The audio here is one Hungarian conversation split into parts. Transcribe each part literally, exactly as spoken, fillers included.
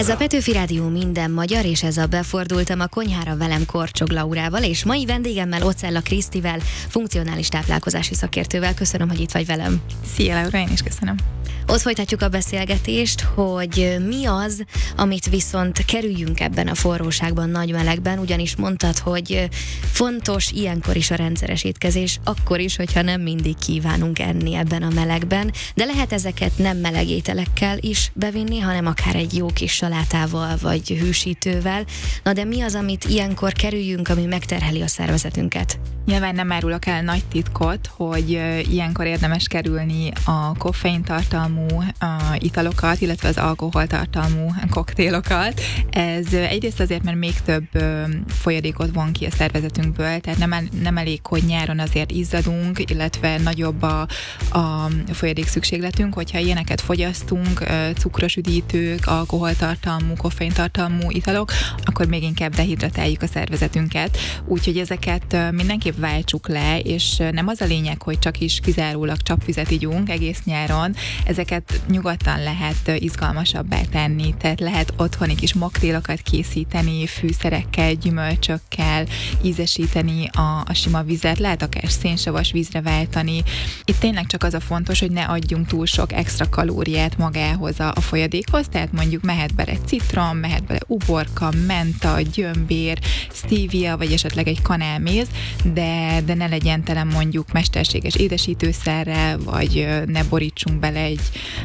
Ez a Petőfi Rádió minden magyar, és ez a Befordultam a konyhára velem Korcsog Laurával, és mai vendégemmel Ocella Krisztivel, funkcionális táplálkozási szakértővel. Köszönöm, hogy itt vagy velem. Szia Laura, én is köszönöm. Ott folytatjuk a beszélgetést, hogy mi az, amit viszont kerüljünk ebben a forróságban, nagy melegben, ugyanis mondtad, hogy fontos ilyenkor is a rendszeres étkezés, akkor is, hogyha nem mindig kívánunk enni ebben a melegben, de lehet ezeket nem meleg ételekkel is bevinni, hanem akár egy jó kis salátával, vagy hűsítővel. Na de mi az, amit ilyenkor kerüljünk, ami megterheli a szervezetünket? Nyilván nem árulok el nagy titkot, hogy ilyenkor érdemes kerülni a koffeintartalmú a italokat, illetve az alkoholtartalmú koktélokat. Ez egyrészt azért, mert még több folyadékot von ki a szervezetünkből, tehát nem, nem elég, hogy nyáron azért izzadunk, illetve nagyobb a, a folyadék szükségletünk, hogyha ilyeneket fogyasztunk, cukros üdítők, alkoholtartalmú, koffeintartalmú italok, akkor még inkább dehidratáljuk a szervezetünket. Úgyhogy ezeket mindenképp váltsuk le, és nem az a lényeg, hogy csak is kizárólag csapvizet igyunk egész nyáron, ezeket nyugodtan lehet izgalmasabbá tenni, tehát lehet otthoni kis moktélokat készíteni, fűszerekkel, gyümölcsökkel, ízesíteni a, a sima vizet, lehet akár szénsavas vízre váltani. Itt tényleg csak az a fontos, hogy ne adjunk túl sok extra kalóriát magához a, a folyadékhoz, tehát mondjuk mehet bele citrom, mehet bele uborka, menta, gyömbér, stevia, vagy esetleg egy kanálméz, de, de ne legyen tele mondjuk mesterséges édesítőszerrel, vagy ne borítsunk bele egy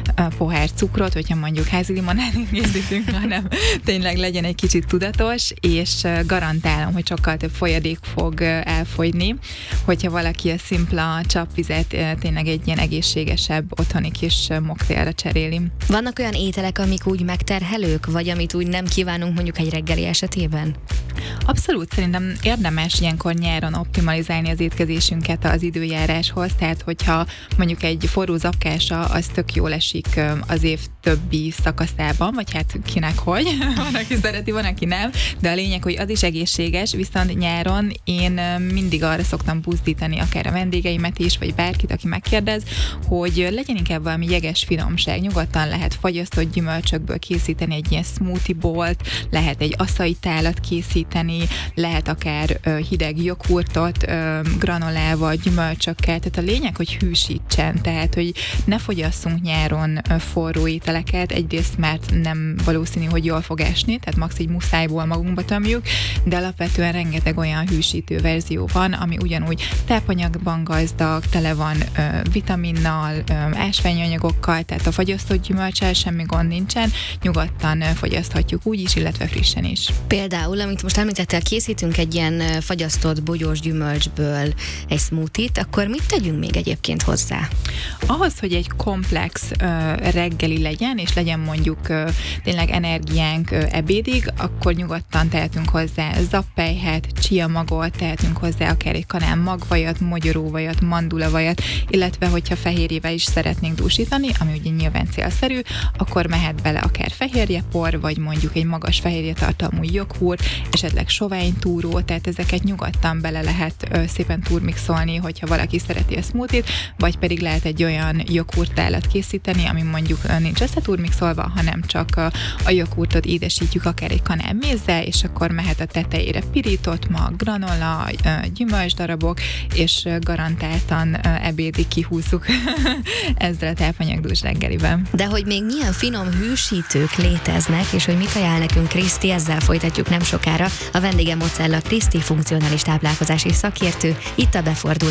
pohár cukrot, hogyha mondjuk házi limonádét készítünk, hanem tényleg legyen egy kicsit tudatos, és garantálom, hogy sokkal több folyadék fog elfogyni, hogyha valaki a szimpla csapvizet tényleg egy ilyen egészségesebb otthoni kis moktélra cseréli. Vannak olyan ételek, amik úgy megterhelők, vagy amit úgy nem kívánunk mondjuk egy reggeli esetében? Abszolút, szerintem érdemes ilyenkor nyáron optimalizálni az étkezésünket az időjáráshoz, tehát hogyha mondjuk egy forró zapkása, az tök jól esik az év többi szakaszában, vagy hát kinek hogy, van, aki szereti, van, aki nem, de a lényeg, hogy az is egészséges, viszont nyáron én mindig arra szoktam buzdítani akár a vendégeimet is, vagy bárkit, aki megkérdez, hogy legyen inkább valami jeges finomság, nyugodtan lehet fagyasztott gyümölcsökből készíteni egy ilyen smoothie bolt, lehet egy açai tálat készíteni, lehet akár ö, hideg joghurtot ö, granolával, gyümölcsökkel, tehát a lényeg, hogy hűsítsen, tehát, hogy ne fogyasszunk nyáron ö, forró ételeket, egyrészt mert nem valószínű, hogy jól fog esni, tehát max. Egy muszájból magunkba tömjük, de alapvetően rengeteg olyan hűsítő verzió van, ami ugyanúgy tápanyagban gazdag, tele van ö, vitaminnal, ö, ásványi anyagokkal, tehát a fagyasztott gyümölccsel semmi gond nincsen, nyugodtan ö, fogyaszthatjuk úgy is, illetve frissen is. Például, amit most említettél, készítünk egy ilyen fagyasztott bogyós gyümölcsből egy smoothie-t, akkor mit tegyünk még egyébként hozzá? Ahhoz, hogy egy komplex ö, reggeli legyen, és legyen mondjuk ö, tényleg energiánk ö, ebédig, akkor nyugodtan tehetünk hozzá zappelyhet, chia magot, tehetünk hozzá akár egy kanál magvajat, mogyoróvajat, mandulavajat, illetve hogyha fehérjével is szeretnénk dúsítani, ami ugye nyilván célszerű, akkor mehet bele akár fehérjepor, vagy mondjuk egy magas fehérjetartalmú joghurt, esetleg sovány túró, tehát ezeket nyugodtan bele lehet ö, szépen turmixolni, hogyha valaki szereti a smoothie-t, vagy pedig lehet egy olyan joghurttálat készíteni, ami mondjuk ö, nincs összeturmixolva, hanem csak ö, a joghurtot édesítjük akár egy kanál mézzel, és akkor mehet a tetejére pirított mag, granola, ö, gyümölcsdarabok, és ö, garantáltan ö, ebédig kihúzzuk ezzel a tápanyagdús reggeliben. De hogy még milyen finom hűsítők léteznek, és hogy mit ajánl nekünk Kriszti, ezzel folytatjuk nem sokára. A vendégem Ocella Kriszti, funkcionális táplálkozási szakértő, itt a Befordultam